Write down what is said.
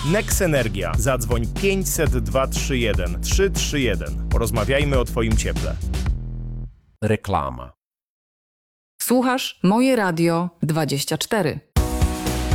Nex Energia. Zadzwoń 500 231 331. Porozmawiajmy o Twoim cieple. Reklama. Słuchasz Moje Radio 24.